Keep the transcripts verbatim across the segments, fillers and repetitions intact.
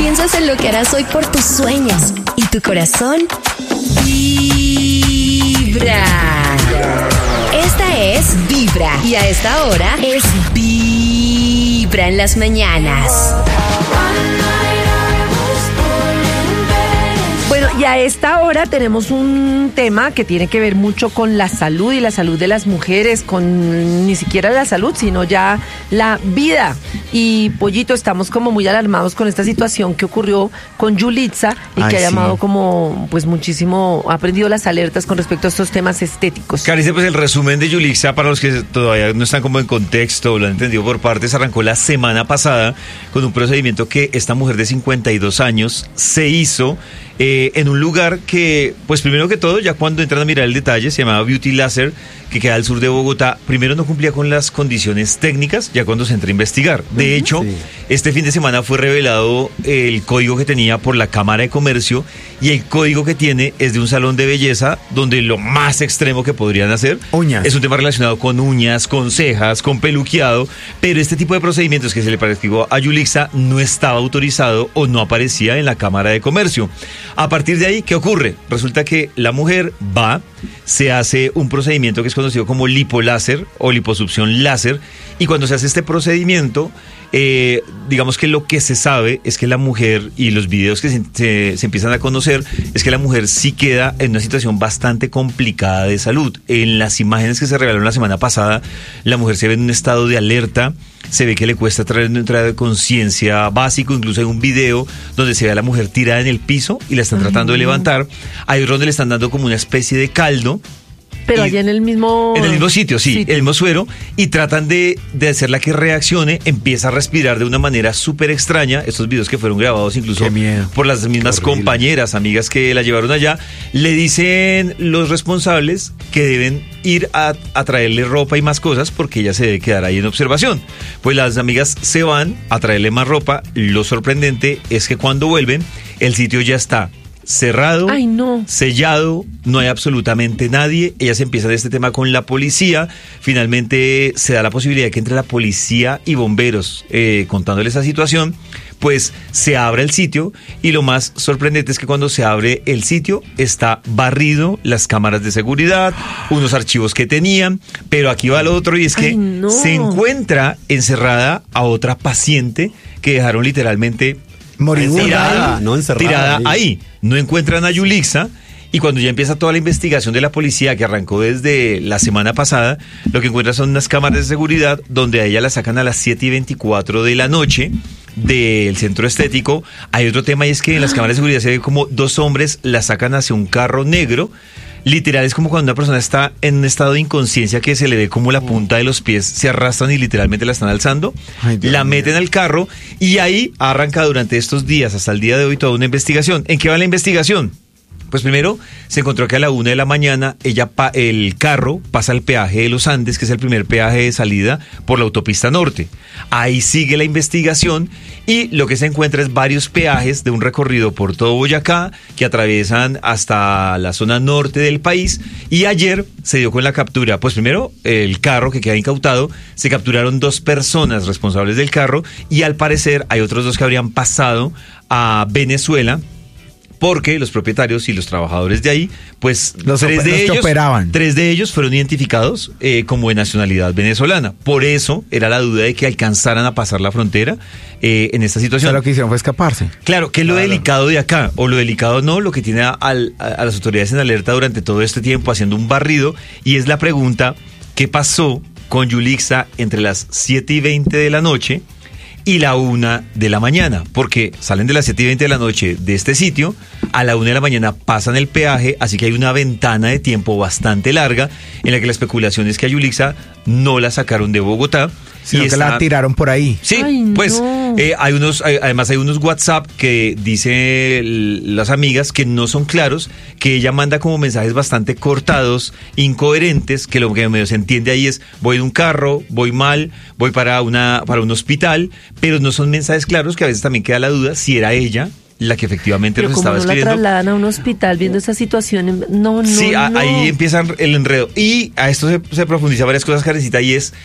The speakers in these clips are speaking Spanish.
piensas en lo que harás hoy por tus sueños y tu corazón vibra. Esta es Vibra y a esta hora es Vibra en las mañanas. Bueno, y a esta hora tenemos un tema que tiene que ver mucho con la salud y la salud de las mujeres, con ni siquiera la salud, sino ya la vida. Y Pollito, estamos como muy alarmados con esta situación que ocurrió con Yulitza y Ay, que ha sí. llamado como, pues muchísimo, ha prendido las alertas con respecto a estos temas estéticos. Carice, pues el resumen de Yulitza, para los que todavía no están como en contexto, lo han entendido por partes, arrancó la semana pasada con un procedimiento que esta mujer de cincuenta y dos años se hizo eh, en un lugar que, pues primero que todo, ya cuando entran a mirar el detalle, se llamaba Beauty Laser, que queda al sur de Bogotá. Primero no cumplía con las condiciones técnicas, ya cuando se entra a investigar. De hecho, Sí. este fin de semana fue revelado el código que tenía por la Cámara de Comercio, y el código que tiene es de un salón de belleza donde lo más extremo que podrían hacer Uñas. es un tema relacionado con uñas, con cejas, con peluqueado, pero este tipo de procedimientos que se le practicó a Yulitza no estaba autorizado o no aparecía en la Cámara de Comercio. A partir de ahí, ¿qué ocurre? Resulta que la mujer va, se hace un procedimiento que es conocido como lipoláser o liposucción láser, y cuando se hace este procedimiento, eh, digamos que lo que se sabe es que la mujer, y los videos que se, se, se empiezan a conocer, es que la mujer sí queda en una situación bastante complicada de salud. En las imágenes que se revelaron la semana pasada, la mujer se ve en un estado de alerta, se ve que le cuesta traer una entrada de conciencia básico, incluso hay un video donde se ve a la mujer tirada en el piso y la están tratando de levantar. Hay otro donde le están dando como una especie de caldo. Pero Y- allá en el mismo... En el mismo sitio, sí, sitio. el mismo suero, y tratan de, de hacerla que reaccione, empieza a respirar de una manera súper extraña. Estos videos que fueron grabados incluso Qué miedo. por las mismas Horrible. compañeras, amigas que la llevaron allá, le dicen los responsables que deben ir a, a traerle ropa y más cosas porque ella se debe quedar ahí en observación. Pues las amigas se van a traerle más ropa. Lo sorprendente es que cuando vuelven, el sitio ya está cerrado, Ay, no. sellado, no hay absolutamente nadie. Ellas empiezan este tema con la policía. Finalmente se da la posibilidad de que entre la policía y bomberos eh, contándole esa situación. Pues se abre el sitio, y lo más sorprendente es que cuando se abre el sitio está barrido, las cámaras de seguridad, unos archivos que tenían, pero aquí va lo otro, y es que Ay, no. se encuentra encerrada a otra paciente que dejaron literalmente Moribunda. tirada, No encerrada, tirada ahí. ahí. No encuentran a Yulitza, y cuando ya empieza toda la investigación de la policía, que arrancó desde la semana pasada, lo que encuentran son unas cámaras de seguridad donde a ella la sacan a las siete y veinticuatro de la noche del centro estético. Hay otro tema, y es que en las cámaras de seguridad se ve como dos hombres la sacan hacia un carro negro. Literal, es como cuando una persona está en un estado de inconsciencia, que se le ve como la punta de los pies se arrastran y literalmente la están alzando. Ay, Dios la mío. meten al carro, y ahí arranca durante estos días hasta el día de hoy toda una investigación. ¿En qué va la investigación? Pues primero se encontró que a la una de la mañana ella pa- el carro pasa al peaje de los Andes, que es el primer peaje de salida por la autopista norte. Ahí sigue la investigación, y lo que se encuentra es varios peajes de un recorrido por todo Boyacá que atraviesan hasta la zona norte del país. Y ayer se dio con la captura, pues primero el carro que queda incautado, se capturaron dos personas responsables del carro, y al parecer hay otros dos que habrían pasado a Venezuela, porque los propietarios y los trabajadores de ahí, pues Los tres, ope- de los que ellos, operaban. tres de ellos fueron identificados eh, como de nacionalidad venezolana. Por eso era la duda de que alcanzaran a pasar la frontera eh, en esta O situación. sea, lo que hicieron fue escaparse. Claro, ¿qué es lo delicado de acá? O lo delicado no, lo que tiene a, al- a- a las autoridades en alerta durante todo este tiempo haciendo un barrido, y es la pregunta: ¿qué pasó con Yulitza entre las siete y veinte de la noche y la una de la mañana? Porque salen de las siete y veinte de la noche de este sitio, a la una de la mañana pasan el peaje, así que hay una ventana de tiempo bastante larga en la que la especulación es que a Yulitza no la sacaron de Bogotá, Sino y que la está- tiraron por ahí. Sí, Ay, pues no. eh, hay unos, hay- además hay unos WhatsApp que dice l- las amigas que no son claros, que ella manda como mensajes bastante cortados, incoherentes, que lo que medio se entiende ahí es: voy en un carro, voy mal, voy para una para un hospital, pero no son mensajes claros, que a veces también queda la duda si era ella la que efectivamente Pero los como estaba no la escribiendo. trasladan a un hospital viendo esa situación, no, no, Sí, a- no. ahí empieza el enredo. Y a esto se, se profundiza varias cosas, Karencita, y es: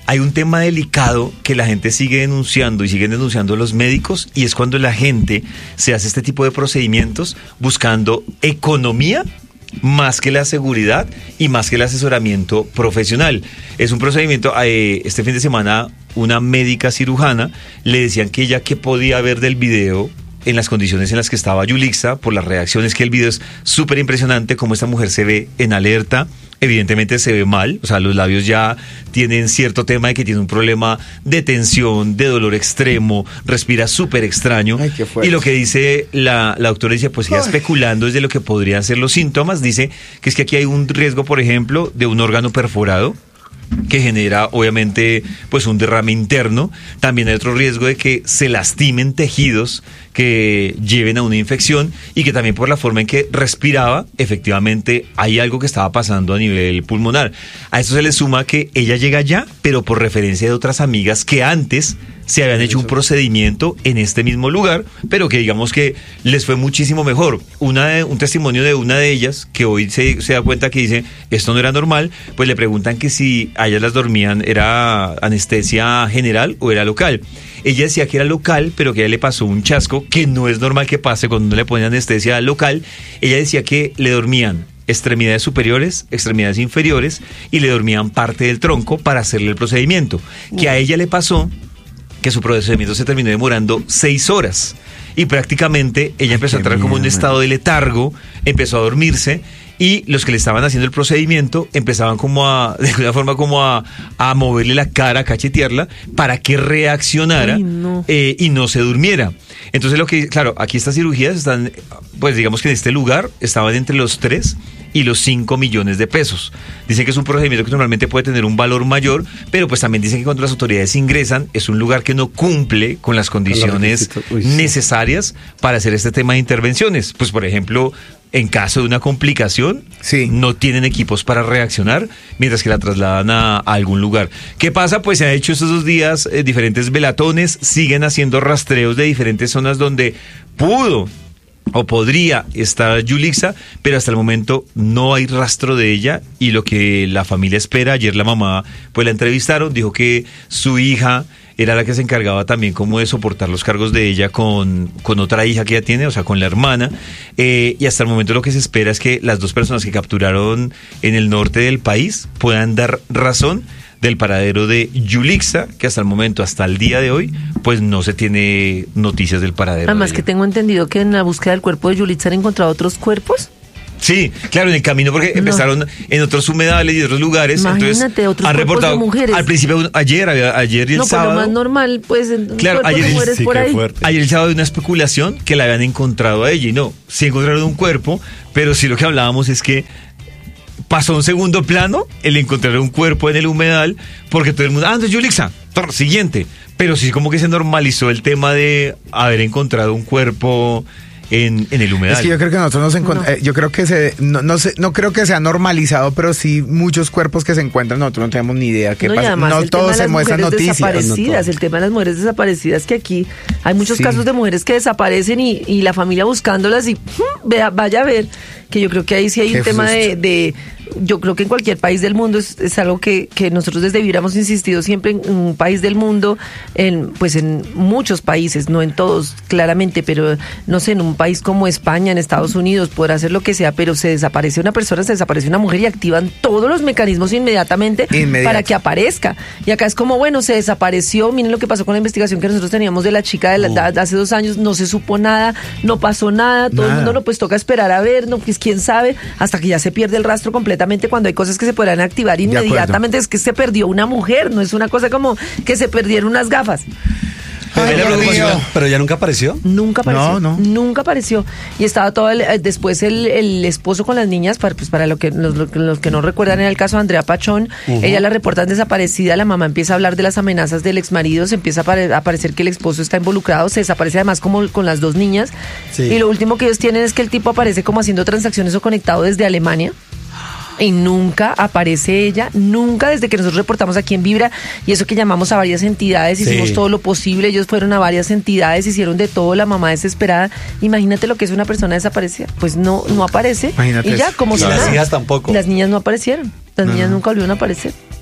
hay un tema delicado que la gente sigue denunciando y siguen denunciando los médicos, y es cuando la gente se hace este tipo de procedimientos buscando economía más que la seguridad y más que el asesoramiento profesional. Es un procedimiento, eh, este fin de semana una médica cirujana le decían que ella qué podía ver del video en las condiciones en las que estaba Yulixa, por las reacciones, que el video es súper impresionante, como esta mujer se ve en alerta. Evidentemente se ve mal, o sea, los labios ya tienen cierto tema de que tiene un problema de tensión, de dolor extremo, respira súper extraño. Ay, qué fuerte. Y lo que dice la, la doctora, dice, pues ya especulando desde lo que podrían ser los síntomas, dice que es que aquí hay un riesgo, por ejemplo, de un órgano perforado, que genera obviamente pues un derrame interno. También hay otro riesgo de que se lastimen tejidos que lleven a una infección, y que también por la forma en que respiraba, efectivamente hay algo que estaba pasando a nivel pulmonar. A eso se le suma que ella llega ya, pero por referencia de otras amigas que antes se habían hecho un procedimiento en este mismo lugar, pero que digamos que les fue muchísimo mejor. Una de, un testimonio de una de ellas, que hoy se, se da cuenta que dice, esto no era normal, pues le preguntan que si a ellas las dormían, ¿era anestesia general o era local? Ella decía que era local, pero que a ella le pasó un chasco, que no es normal que pase cuando uno le pone anestesia local. Ella decía que le dormían extremidades superiores, extremidades inferiores, y le dormían parte del tronco para hacerle el procedimiento. Que a ella le pasó que su procedimiento se terminó demorando seis horas. Y prácticamente ella empezó a entrar como en un estado de letargo, empezó a dormirse, y los que le estaban haciendo el procedimiento empezaban como a, de alguna forma como a, a moverle la cara, a cachetearla, para que reaccionara. Ay, no. eh, y no se durmiera. Entonces lo que, claro, aquí estas cirugías están, pues digamos que en este lugar estaban entre los tres y los cinco millones de pesos. Dicen que es un procedimiento que normalmente puede tener un valor mayor, pero pues también dicen que cuando las autoridades ingresan es un lugar que no cumple con las condiciones Uy, sí. necesarias para hacer este tema de intervenciones. Pues por ejemplo, en caso de una complicación, sí, no tienen equipos para reaccionar mientras que la trasladan a, a algún lugar. ¿Qué pasa? Pues se han hecho estos dos días eh, diferentes velatones, siguen haciendo rastreos de diferentes zonas donde pudo o podría estar Yulixa, pero hasta el momento no hay rastro de ella, y lo que la familia espera, ayer la mamá pues la entrevistaron, dijo que su hija era la que se encargaba también como de soportar los cargos de ella con, con otra hija que ella tiene, o sea, con la hermana, eh, y hasta el momento lo que se espera es que las dos personas que capturaron en el norte del país puedan dar razón del paradero de Yulixa, que hasta el momento, hasta el día de hoy, pues no se tiene noticias del paradero. Además de que ella. tengo entendido que en la búsqueda del cuerpo de Yulixa han encontrado otros cuerpos. Sí, claro, en el camino, porque No. empezaron en otros humedales y otros lugares. Imagínate, entonces otros han cuerpos reportado de mujeres. al principio, ayer, ayer y el no, pues sábado. lo más normal, pues, en Claro, cuerpos ayer de el- mujeres sí, por qué ahí. fuerte. Ayer el sábado de una especulación que la habían encontrado a ella, y no, sí encontraron un cuerpo, pero sí lo que hablábamos es que pasó a un segundo plano el encontrar un cuerpo en el humedal, porque todo el mundo, ah, entonces Yulixa, tor- siguiente. Pero sí como que se normalizó el tema de haber encontrado un cuerpo en, en el humedal. Es que yo creo que nosotros nos encontramos, No. eh, yo creo que se, no, no sé, no creo que sea normalizado, pero sí muchos cuerpos que se encuentran, nosotros no tenemos ni idea qué No, y pasa. además No el tema todos de se las muestran mujeres noticias. desaparecidas, no el tema de las mujeres desaparecidas, que aquí hay muchos Sí. casos de mujeres que desaparecen y, y la familia buscándolas y ¡pum! vea, vaya a ver, que yo creo que ahí sí hay Qué un tema de, susto. de, yo creo que en cualquier país del mundo es, es algo que, que nosotros desde Vibra hemos insistido siempre, en un país del mundo, en pues en muchos países, no en todos claramente, pero no sé, en un país como España, en Estados Unidos, podrá hacer lo que sea, pero se desaparece una persona, se desaparece una mujer y activan todos los mecanismos inmediatamente Inmediato. para que aparezca. Y acá es como, bueno, se desapareció, miren lo que pasó con la investigación que nosotros teníamos de la chica de, la, de hace dos años, no se supo nada, no pasó nada, todo Nada. el mundo no, pues toca esperar a ver, no, pues quién sabe, hasta que ya se pierde el rastro completamente cuando hay cosas que se podrán activar acuerdo. inmediatamente. Es que se perdió una mujer, no es una cosa como que se perdieron unas gafas. Pero, Ay, ella Dios nunca- mío. pero ella nunca apareció. Nunca apareció. No, no. Nunca apareció. Y estaba todo el, eh, después el, el esposo con las niñas, para, pues para lo que, los, lo que- los que no recuerdan era el caso de Andrea Pachón, Ujú. ella la reportan desaparecida, la mamá empieza a hablar de las amenazas del exmarido, se empieza a, apare- a parecer que el esposo está involucrado, se desaparece además como con las dos niñas. Sí. Y lo último que ellos tienen es que el tipo aparece como haciendo transacciones o conectado desde Alemania. Y nunca aparece ella, nunca desde que nosotros reportamos aquí en Vibra, y eso que llamamos a varias entidades, Sí. hicimos todo lo posible, ellos fueron a varias entidades, hicieron de todo, la mamá desesperada. Imagínate lo que es una persona desaparecida, pues no, no aparece. Imagínate y ya, eso. como Y si las nada. hijas tampoco. Las niñas no aparecieron, las No, niñas no. nunca volvieron a aparecer.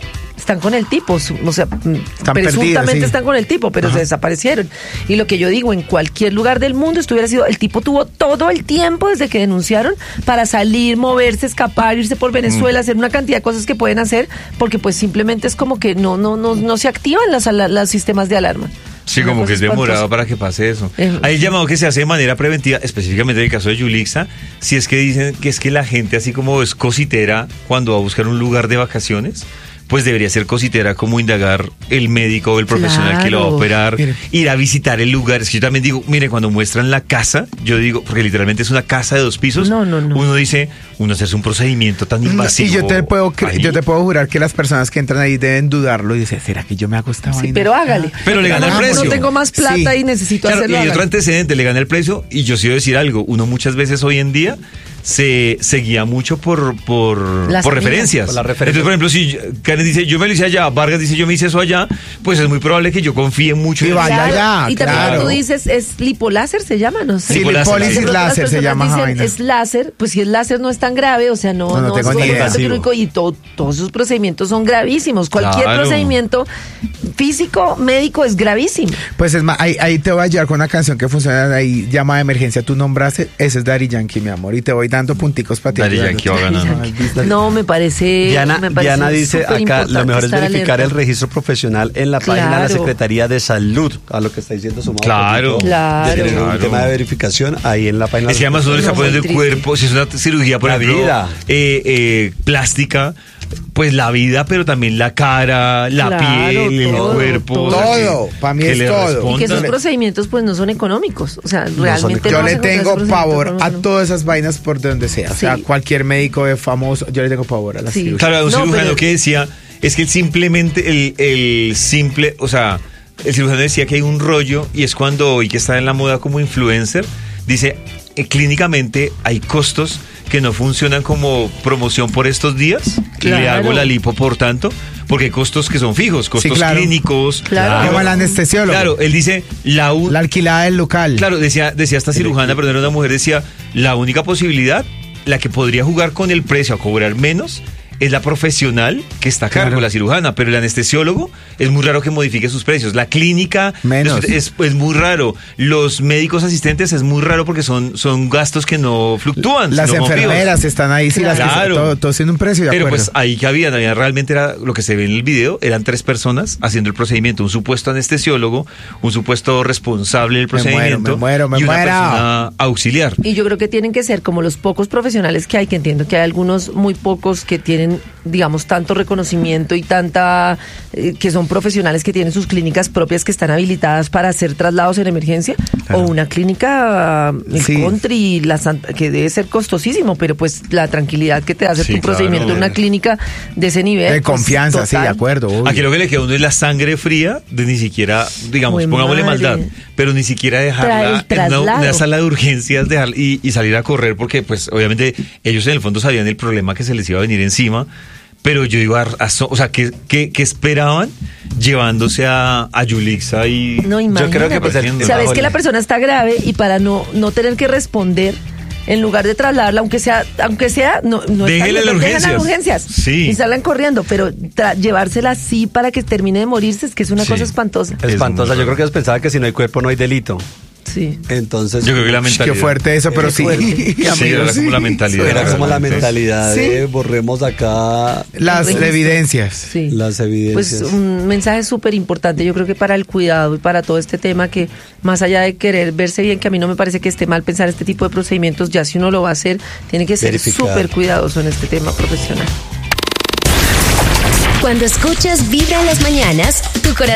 están con el tipo, su- o sea, Están presuntamente perdidos, sí. están con el tipo, pero se desaparecieron. Y lo que yo digo, en cualquier lugar del mundo esto hubiera sido, el tipo tuvo todo el tiempo desde que denunciaron para salir, moverse, escapar, irse por Venezuela, hacer una cantidad de cosas que pueden hacer, porque pues simplemente es como que no, no, no, no se activan las, ala- los sistemas de alarma. Sí, Una como cosa que es demorado espantosa. para que pase eso. Eh, Hay el llamado que se hace de manera preventiva, específicamente en el caso de Yulixa, si es que dicen que es que la gente así como es cositera cuando va a buscar un lugar de vacaciones, pues debería ser cositera como indagar el médico o el profesional que lo va a Claro. operar, Mire. ir a visitar el lugar. Es que yo también digo, mire, cuando muestran la casa, yo digo, porque literalmente es una casa de dos pisos, No, no, no. uno dice, uno hace un procedimiento tan invasivo. Y yo te puedo cre- ahí. yo te puedo jurar que las personas que entran ahí deben dudarlo y decir, ¿será que yo me hago esta Sí, vaina? pero hágale. Pero le gana el No, precio. No tengo más plata Sí. y necesito Claro, y hacerlo. hay otro hágale. antecedente, le gana el precio, y yo sí voy a decir algo, uno muchas veces hoy en día se, se guía mucho por, por, Las por amigas. referencias. Por las referencias. Entonces, por ejemplo, si Karen dice, yo me lo hice allá, Vargas dice, yo me hice eso allá, pues es muy probable que yo confíe mucho Y en vaya Claro, allá, y también claro. tú dices, es lipoláser, se llama, no sé. Sí, Lipoláser, lipólisis sí. De pronto las láser se personas llama esa dicen, vaina. es láser, pues si es láser no es tan grave, o sea, no, No, no no, tengo es ni un idea. impacto quirúrgico, y todo, todos esos procedimientos son gravísimos. Cualquier Claro. procedimiento físico, médico es gravísimo. Pues es más, ahí, ahí te voy a llevar con una canción que funciona ahí, llama de emergencia, tú nombraste, ese es Daddy Yankee, mi amor, y te voy dando punticos para ti. Daddy Yankee va a ganar. No, me parece. Diana, me parece Diana dice súper acá, lo importante mejor es estar verificar alerta. el registro profesional en la página de la Claro. Secretaría de Salud, a lo que está diciendo su mamá. Claro. un poquito, Claro. de tener Claro. un tema de verificación ahí en la página. Es que además uno le está No, poniendo muy el triste. cuerpo, si es una cirugía, por La ejemplo, vida. eh, eh, plástica, pues la vida, pero también la cara, la Claro, piel, el todo, cuerpo. todo. o sea, que- Todo, pa' mí que es le todo. Y que respondan. esos procedimientos pues no son económicos. O sea, realmente Yo no le vas a encontrar tengo esos procedimientos pavor a económicos. todas esas vainas por donde sea. O sea, Sí. cualquier médico de famoso, yo le tengo pavor a las Sí. cirugías. Claro, un No, cirujano pero- que decía, es que simplemente, el, el simple, o sea, el cirujano decía que hay un rollo, y es cuando hoy que está en la moda como influencer, dice, eh, clínicamente hay costos que no funcionan como promoción por estos días, Claro. le hago la lipo por tanto, porque hay costos que son fijos, costos claro. clínicos. Claro. Como el anestesiólogo. Claro, él dice, la, u- La alquilada del local. Claro, decía, decía esta cirujana, perdón, era una mujer, decía, la única posibilidad, la que podría jugar con el precio a cobrar menos, es la profesional que está a cargo, Claro. la cirujana, pero el anestesiólogo es muy raro que modifique sus precios. La clínica Menos. Es, es- es muy raro. Los médicos asistentes es muy raro porque son, son gastos que no fluctúan. Las sino fijos. enfermeras están ahí, sí, las que Claro. todo, todo tiene un precio, de Pero acuerdo. pues ahí que había, había realmente era lo que se ve en el video, eran tres personas haciendo el procedimiento, un supuesto anestesiólogo, un supuesto responsable del Me muero, procedimiento me muero, me y una muero. persona auxiliar. Y yo creo que tienen que ser como los pocos profesionales que hay, que entiendo que hay algunos muy pocos que tienen, digamos, tanto reconocimiento y tanta, eh, que son profesionales que tienen sus clínicas propias que están habilitadas para hacer traslados en emergencia, Claro. o una clínica, el Sí. country, la Santa- que debe ser costosísimo, pero pues la tranquilidad que te da hacer Sí, tu claro. procedimiento en una clínica de ese nivel. De pues, confianza, sí, de total. acuerdo. obvio. Aquí lo que le queda a uno es la sangre fría de ni siquiera, digamos, Jue pongámosle madre. maldad, pero ni siquiera Tra- dejarla el en una, traslado. una sala de urgencias dejar, y, y salir a correr, porque pues obviamente ellos en el fondo sabían el problema que se les iba a venir encima, pero yo iba a, a- o sea, ¿qué, qué, qué esperaban llevándose a, a Yulixa y... No, Yo creo que pues, el- Entiendo. Sabes bajo que el- la persona está grave y para no, no tener que responder, en lugar de trasladarla, aunque sea, aunque sea, no, no Déjele está bien, las dejen las urgencias. urgencias Sí. y salgan corriendo, pero tra- llevársela así para que termine de morirse es que es una Sí. cosa espantosa. Espantosa. Es muy Yo creo que ellos pensaban que si no hay cuerpo no hay delito. Sí. Entonces, Yo creo que la Ush, mentalidad... Qué fuerte eso, pero Qué sí. fuerte. Sí, amigos, era como la mentalidad. era como la realmente. mentalidad Sí. de borremos acá Las Registro. evidencias. Sí. las Pues evidencias. un mensaje súper importante, yo creo que para el cuidado y para todo este tema, que más allá de querer verse bien, que a mí no me parece que esté mal pensar este tipo de procedimientos, ya si uno lo va a hacer, tiene que ser Verificar. súper cuidadoso en este tema profesional. Cuando escuchas Vibra en las mañanas, tu corazón